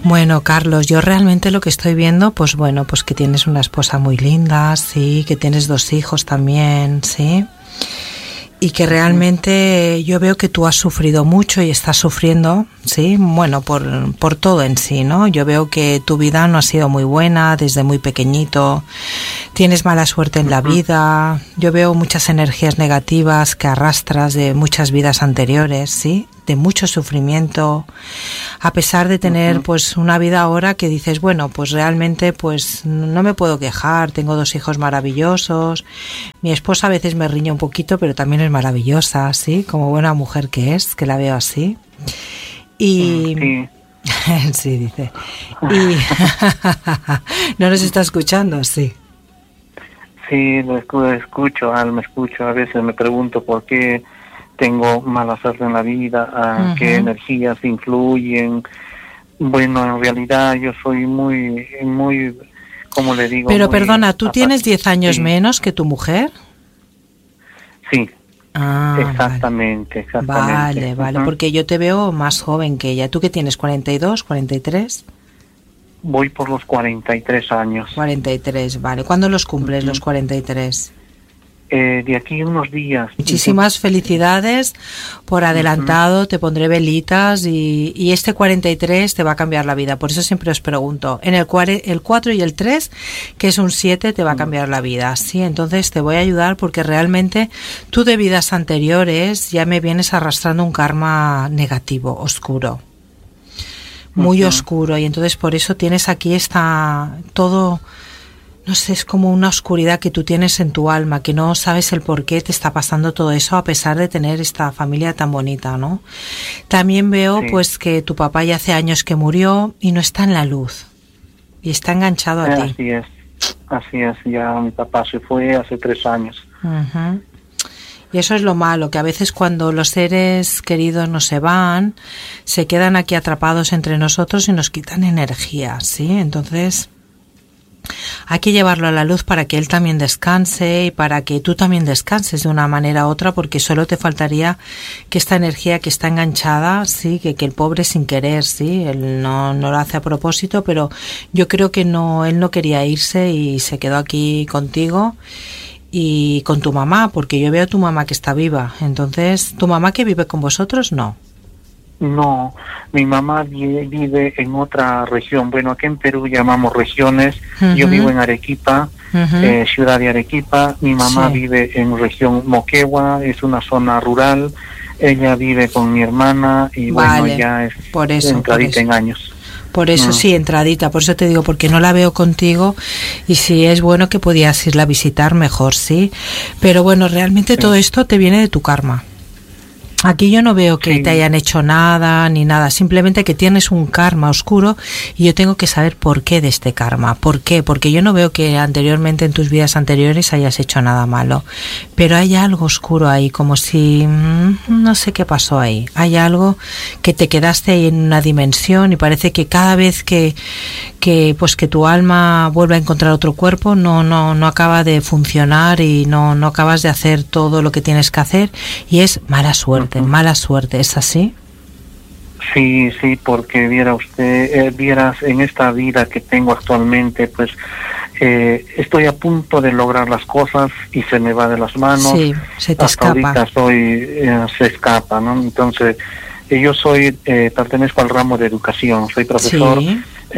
Bueno, Carlos, yo realmente lo que estoy viendo, pues bueno, pues que tienes una esposa muy linda, sí, que tienes 2 hijos también, sí, y que realmente yo veo que tú has sufrido mucho y estás sufriendo, sí, bueno, por todo en sí, ¿no? Yo veo que tu vida no ha sido muy buena desde muy pequeñito, tienes mala suerte en la vida, yo veo muchas energías negativas que arrastras de muchas vidas anteriores, sí, de mucho sufrimiento, a pesar de tener pues una vida ahora que dices, bueno, pues realmente pues no me puedo quejar, tengo 2 hijos maravillosos, mi esposa a veces me riñe un poquito, pero también es maravillosa, sí, como buena mujer que es, que la veo así. Y Sí. sí, dice. Y no nos está escuchando, sí. Sí, lo escucho, Alma, escucho. A veces me pregunto por qué tengo mala suerte en la vida, qué energías influyen. Bueno, en realidad yo soy muy, como le digo. Pero muy perdona, ¿tú tienes 10 años menos que tu mujer? Sí, Ah, exactamente. Vale, porque yo te veo más joven que ella. ¿Tú qué tienes, 42, 43? Voy por los 43 años. 43, vale. ¿Cuándo los cumples, los 43? De aquí unos días. Muchísimas felicidades por adelantado, te pondré velitas y este 43 te va a cambiar la vida. Por eso siempre os pregunto, en el 4 y el 3, que es un 7, te va a cambiar la vida. Sí, entonces te voy a ayudar porque realmente tú de vidas anteriores ya me vienes arrastrando un karma negativo, oscuro. Muy oscuro, y entonces por eso tienes aquí todo, no sé, es como una oscuridad que tú tienes en tu alma, que no sabes el por qué te está pasando todo eso a pesar de tener esta familia tan bonita, ¿no? También veo pues que tu papá ya hace años que murió y no está en la luz y está enganchado a ti. Así es, ya mi papá se fue hace 3 años. Y eso es lo malo, que a veces cuando los seres queridos no se van, se quedan aquí atrapados entre nosotros y nos quitan energía, ¿sí? Entonces hay que llevarlo a la luz para que él también descanse y para que tú también descanses de una manera u otra, porque solo te faltaría que esta energía que está enganchada, sí, que el pobre sin querer, sí, él no lo hace a propósito, pero yo creo que no, él no quería irse y se quedó aquí contigo y con tu mamá, porque yo veo a tu mamá que está viva. Entonces, ¿tu mamá que vive con vosotros? No. No, mi mamá vive en otra región. Bueno, aquí en Perú llamamos regiones. Yo vivo en Arequipa, ciudad de Arequipa. Mi mamá vive en región Moquegua, es una zona rural. Ella vive con mi hermana y bueno, ya es entradita en años. Por eso sí, entradita, por eso te digo, porque no la veo contigo y si es bueno que podías irla a visitar mejor, sí. Pero bueno, realmente todo esto te viene de tu karma. Aquí yo no veo que te hayan hecho nada ni nada, simplemente que tienes un karma oscuro y yo tengo que saber por qué de este karma. ¿Por qué? Porque yo no veo que anteriormente, en tus vidas anteriores, hayas hecho nada malo. Pero hay algo oscuro ahí, como si no sé qué pasó ahí. Hay algo que te quedaste ahí en una dimensión y parece que cada vez que tu alma vuelve a encontrar otro cuerpo no acaba de funcionar y no acabas de hacer todo lo que tienes que hacer y es mala suerte. Mala suerte, ¿es así? Sí, porque vieras en esta vida que tengo actualmente, pues estoy a punto de lograr las cosas y se me va de las manos. Sí, se te escapa. Ahorita se escapa, ¿no? Entonces, yo pertenezco al ramo de educación, soy profesor. Sí.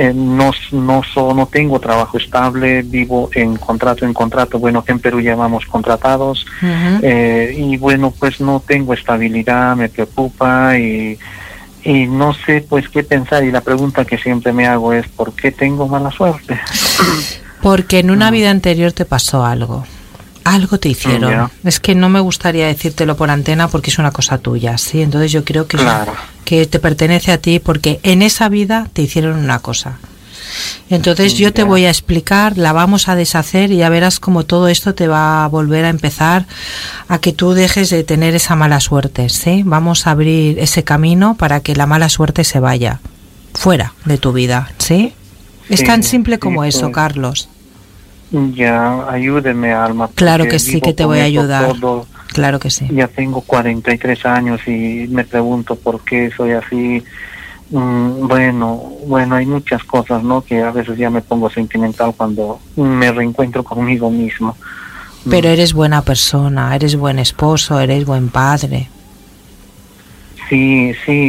No tengo trabajo estable, vivo en contrato, bueno, que en Perú llamamos contratados, y bueno, pues no tengo estabilidad, me preocupa y no sé pues qué pensar, y la pregunta que siempre me hago es ¿por qué tengo mala suerte? Porque en una vida anterior te pasó algo te hicieron. Es que no me gustaría decírtelo por antena porque es una cosa tuya, ¿sí? Entonces yo creo que, que te pertenece a ti porque en esa vida te hicieron una cosa. Entonces yo te voy a explicar, la vamos a deshacer y ya verás cómo todo esto te va a volver a empezar a que tú dejes de tener esa mala suerte, ¿sí? Vamos a abrir ese camino para que la mala suerte se vaya fuera de tu vida, ¿sí? Es tan simple como eso, Carlos. Ya, ayúdeme, Alma. Claro que sí, que te voy a ayudar. Claro que sí. Ya tengo 43 años y me pregunto por qué soy así. Bueno, hay muchas cosas, ¿no? Que a veces ya me pongo sentimental cuando me reencuentro conmigo mismo. Pero eres buena persona, eres buen esposo, eres buen padre. Sí,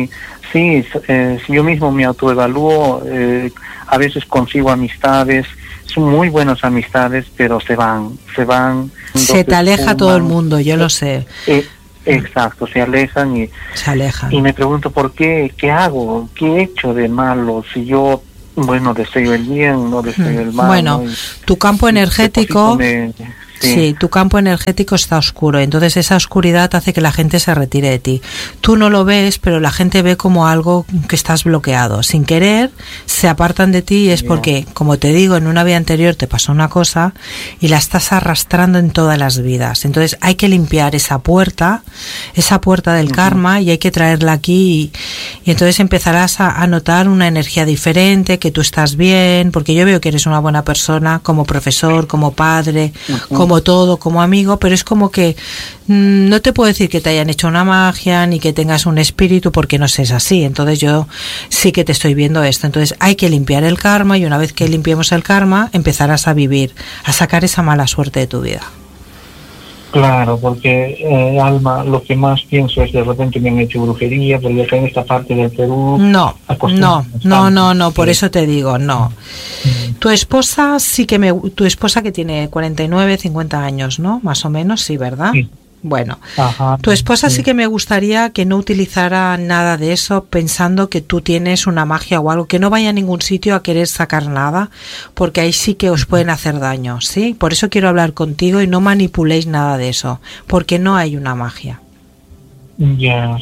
yo mismo me autoevalúo, a veces consigo amistades, son muy buenas amistades, pero se van. Se te aleja todo el mundo, yo lo sé. Exacto, se alejan. Y me pregunto por qué, ¿qué hago? ¿Qué he hecho de malo? Si yo, deseo el bien, no deseo el mal. Bueno, tu campo energético... Sí, tu campo energético está oscuro, entonces esa oscuridad hace que la gente se retire de ti. Tú no lo ves, pero la gente ve como algo que estás bloqueado. Sin querer, se apartan de ti y es porque, como te digo, en una vida anterior te pasó una cosa y la estás arrastrando en todas las vidas. Entonces hay que limpiar esa puerta del karma, y hay que traerla aquí y entonces empezarás a notar una energía diferente, que tú estás bien, porque yo veo que eres una buena persona como profesor, como padre, como todo, como amigo, pero es como que no te puedo decir que te hayan hecho una magia ni que tengas un espíritu, porque no es así. Entonces yo sí que te estoy viendo esto. Entonces hay que limpiar el karma, y una vez que limpiemos el karma empezarás a vivir, a sacar esa mala suerte de tu vida. Claro, porque Alma, lo que más pienso es de repente me han hecho brujería, porque acá en esta parte del Perú... No, por eso te digo, no. Tu esposa tu esposa que tiene 49, 50 años, ¿no? Más o menos, sí, ¿verdad? Sí. Bueno, tu esposa sí que me gustaría que no utilizara nada de eso pensando que tú tienes una magia o algo, que no vaya a ningún sitio a querer sacar nada, porque ahí sí que os pueden hacer daño, ¿sí? Por eso quiero hablar contigo y no manipuléis nada de eso, porque no hay una magia. Ya.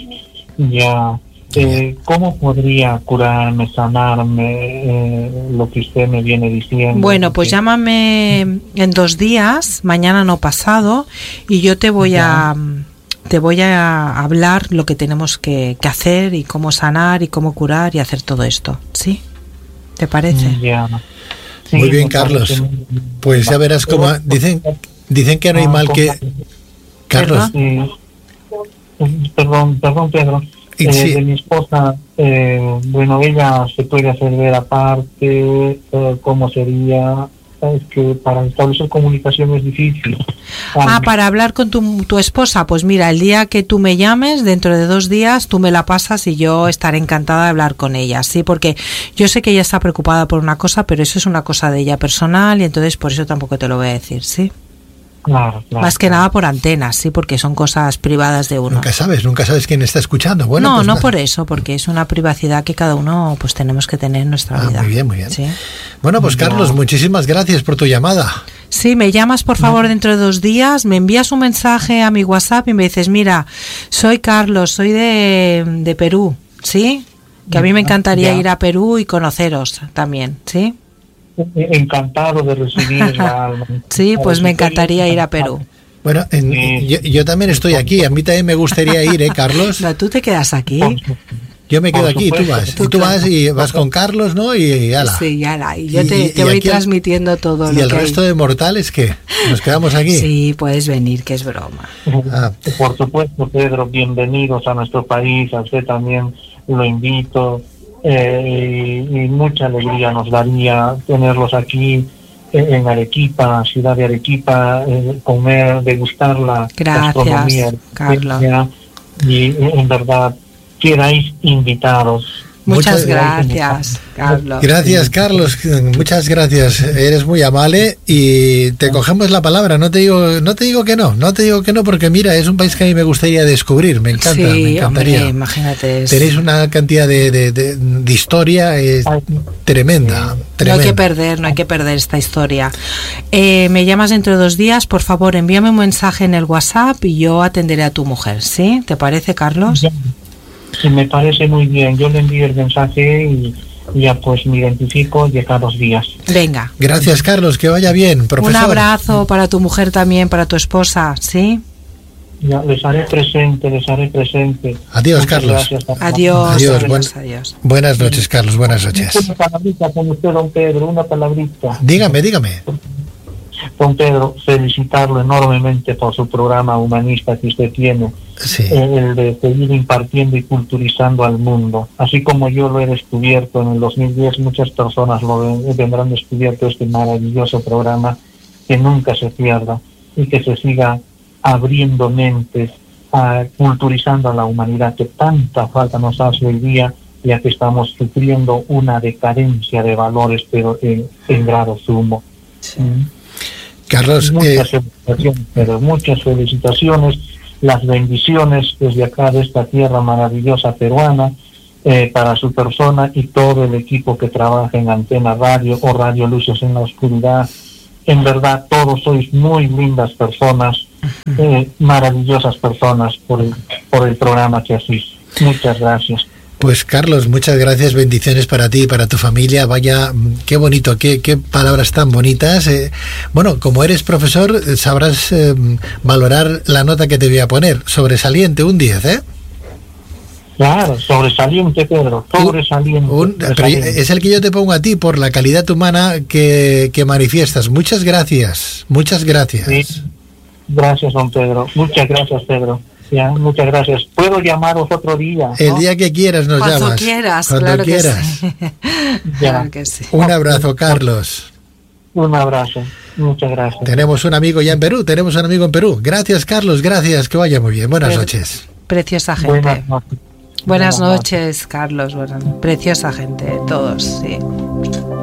¿Cómo podría curarme, sanarme lo que usted me viene diciendo? Bueno, pues llámame en 2 días, mañana no pasado, y yo te voy a hablar lo que tenemos que hacer y cómo sanar y cómo curar y hacer todo esto, ¿sí? ¿Te parece? Ya. Sí, muy bien, Carlos. Pues ya verás cómo dicen que no hay mal que... Carlos. Perdón, Pedro. Sí. De mi esposa, ella se puede hacer ver aparte, ¿cómo sería? Es que para establecer comunicación es difícil. Para hablar con tu esposa, pues mira, el día que tú me llames, dentro de 2 días, tú me la pasas y yo estaré encantada de hablar con ella, ¿sí? Porque yo sé que ella está preocupada por una cosa, pero eso es una cosa de ella personal y entonces por eso tampoco te lo voy a decir, ¿sí? Claro. Más que nada por antenas, sí, porque son cosas privadas de uno. Nunca sabes quién está escuchando. Bueno, no, pues no por eso, porque es una privacidad que cada uno pues tenemos que tener en nuestra vida. Muy bien. ¿Sí? Bueno, pues Carlos, muchísimas gracias por tu llamada. Sí, me llamas por favor dentro de 2 días, me envías un mensaje a mi WhatsApp y me dices, mira, soy Carlos, soy de Perú, ¿sí? Que a mí me encantaría ir a Perú y conoceros también, ¿sí? Encantado de recibirla. Sí, pues me encantaría ir a Perú. Bueno, yo también estoy aquí, a mí también me gustaría ir, Carlos. No, tú te quedas aquí. Yo me quedo aquí, tú vas y vas con Carlos, ¿no? Y ala. Sí, ala. Y yo te voy transmitiendo todo. ¿Y el resto de mortales qué? ¿Nos quedamos aquí? Sí, puedes venir, que es broma. Por supuesto, Pedro, bienvenidos a nuestro país, a usted también lo invito. Y mucha alegría nos daría tenerlos aquí en Arequipa, ciudad de Arequipa, comer, degustar la gastronomía, Carlos. Y en verdad quedáis invitados. Muchas gracias, Carlos. Gracias, Carlos. Muchas gracias. Eres muy amable y te cogemos la palabra. No te digo que no, porque mira, es un país que a mí me gustaría descubrir. Me encanta, me encantaría. Hombre, imagínate. Tenéis una cantidad de historia tremenda. No hay que perder esta historia. Me llamas dentro de 2 días, por favor, envíame un mensaje en el WhatsApp y yo atenderé a tu mujer, ¿sí? ¿Te parece, Carlos? Sí, me parece muy bien. Yo le envío el mensaje y ya pues me identifico de cada 2 días. Venga. Gracias, Carlos, que vaya bien, profesor. Un abrazo para tu mujer también, para tu esposa, ¿sí? Ya, les haré presente. Adiós, muchas Carlos. Gracias, Adiós. Buenas noches, Carlos, buenas noches. Una palabrita con usted, don Pedro, una palabrita. Dígame. don Pedro, felicitarlo enormemente por su programa humanista que usted tiene, el de seguir impartiendo y culturizando al mundo. Así como yo lo he descubierto en el 2010, muchas personas vendrán descubierto este maravilloso programa, que nunca se pierda y que se siga abriendo mentes, culturizando a la humanidad, que tanta falta nos hace hoy día, ya que estamos sufriendo una decadencia de valores, pero en grado sumo. Sí. Carlos, muchas felicitaciones, las bendiciones desde acá de esta tierra maravillosa peruana, para su persona y todo el equipo que trabaja en Antena Radio o Radio Luces en la Oscuridad. En verdad, todos sois muy lindas personas, maravillosas personas por el programa que hacéis. Muchas gracias. Pues Carlos, muchas gracias, bendiciones para ti y para tu familia. Vaya, qué bonito, qué palabras tan bonitas. Bueno, como eres profesor, sabrás valorar la nota que te voy a poner. Sobresaliente, un 10, ¿eh? Claro, sobresaliente, Pedro, sobresaliente. Pero es el que yo te pongo a ti por la calidad humana que manifiestas. Muchas gracias, muchas gracias. Sí. Gracias, don Pedro. Muchas gracias, Pedro. Ya, muchas gracias. Puedo llamaros otro día, ¿no? El día que quieras nos llamas. Cuando quieras, cuando claro quieras. Que sí. Claro que sí. Un abrazo, Carlos. Un abrazo. Muchas gracias. Tenemos un amigo ya en Perú, Gracias, Carlos, gracias, que vaya muy bien. Buenas noches. Preciosa gente. Buenas noches, Carlos. Preciosa gente, todos, sí.